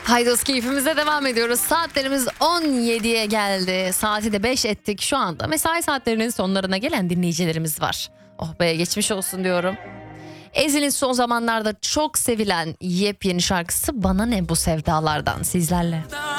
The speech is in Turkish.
Haydos keyfimize devam ediyoruz. Saatlerimiz 17'ye geldi. Saati de 5 ettik. Şu anda mesai saatlerinin sonlarına gelen dinleyicilerimiz var. Oh be, geçmiş olsun diyorum. Ezhel'in son zamanlarda çok sevilen yepyeni şarkısı Bana Ne Bu Sevdalardan sizlerle.